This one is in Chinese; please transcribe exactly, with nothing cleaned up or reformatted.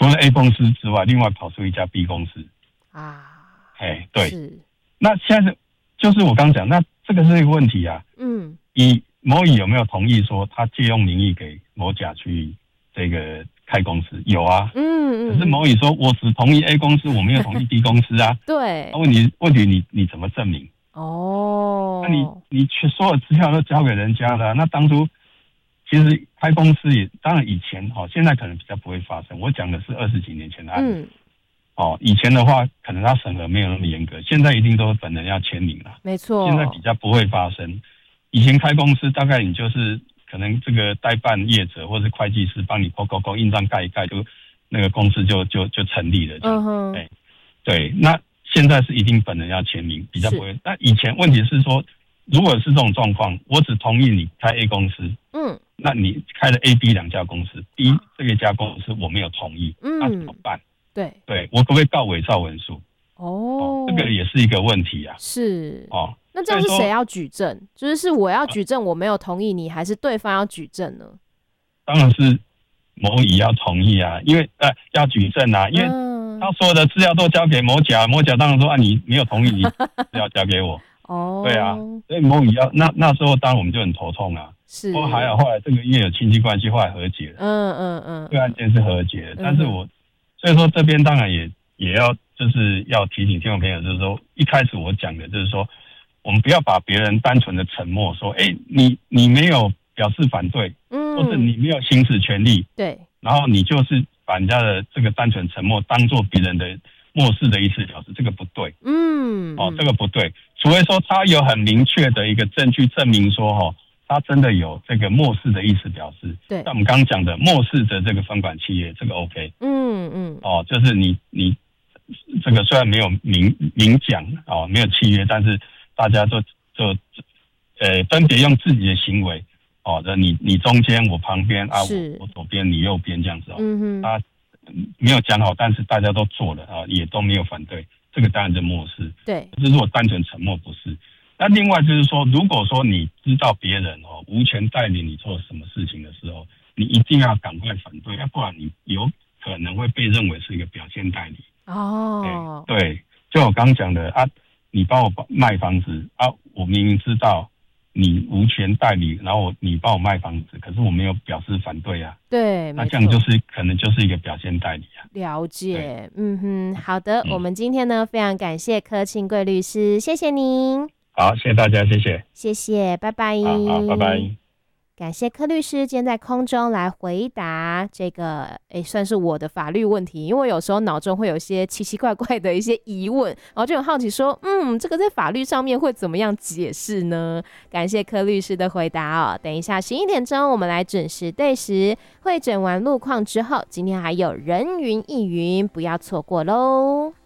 除了 A 公司之外，另外跑出一家 B 公司啊。 哎，对， 是。 那现在是就是我刚讲，那这个是一个问题啊。 嗯， 以某乙有没有同意说他借用名义给某甲去这个开公司？有啊。 嗯嗯。 可是某乙说我只同意 A 公司，我没有同意 B 公司啊。 对。 那问题问题你你怎么证明？ 哦。 那你你全所有资料都交给人家了、啊，那当初其实开公司也当然以前哦，现在可能比较不会发生。我讲的是二十几年前的案子。嗯。哦，以前的话，可能他审核没有那么严格，现在一定都本人要签名了。 没错， 现在比较不会发生。以前开公司，大概你就是可能这个代办业者或是会计师帮你勾勾勾印章盖一盖，就那个公司就就就成立了。嗯哼，哎，对，那现在是一定本人要签名，比较不会。那以前问题是说，如果是这种状况，我只同意你开 A 公司，嗯，那你开了 A、B 两家公司 ，B 这一家公司我没有同意，嗯，那怎么办？对，对我可不可以告伪造文书？哦，这个也是一个问题啊。 是哦，那这样是谁要举证？就是是我要举证我没有同意你，还是对方要举证呢？ 当然是某乙要同意啊，因为呃要举证啊，因为他所有的资料都交给某甲，某甲当然说啊你没有同意，你资料交给我。哦，对啊，所以某乙要那那时候当然我们就很头痛啊。是，不过还好后来这个因为有亲戚关系，后来和解了。嗯嗯嗯，这个案件是和解的，嗯、但是我。所以说这边当然也也要就是要提醒听众朋友，就是说一开始我讲的就是说，我们不要把别人单纯的沉默说，哎、欸，你你没有表示反对，嗯，或者你没有行使权利，对，然后你就是把人家的这个单纯沉默当做别人的漠视的意思表示，这个不对，嗯，哦，这个不对，除非说他有很明确的一个证据证明说，哈。他真的有这个漠视的意思表示，对，像我们刚刚讲的漠视的这个分管企业，这个 OK， 嗯嗯，哦，就是你你这个虽然没有明明讲哦，没有契约，但是大家就就呃分别用自己的行为，哦，你你中间我旁边啊，我我左边你右边这样子哦，嗯哼，啊没有讲好，但是大家都做了啊，也都没有反对，这个当然是漠视，对，可是如果单纯沉默不是。那另外就是说，如果说你知道别人哦无权代理你做什么事情的时候，你一定要赶快反对，要不然你有可能会被认为是一个表现代理。哦，欸、对，就我刚讲的啊，你帮我卖房子啊，我明明知道你无权代理，然后你帮我卖房子，可是我没有表示反对啊。对，那这样就是可能就是一个表现代理啊。了解，嗯哼，好的、嗯，我们今天呢非常感谢柯庆贵律师，谢谢您。好，谢谢大家，谢谢，谢谢，拜拜。好，好，拜拜。感谢柯律师今天在空中来回答这个，诶，算是我的法律问题，因为有时候脑中会有一些奇奇怪怪的一些疑问，然后就很好奇说，嗯，这个在法律上面会怎么样解释呢？感谢柯律师的回答哦。等一下十一点钟我们来准时对时会诊完路况之后，今天还有人云亦云，不要错过咯。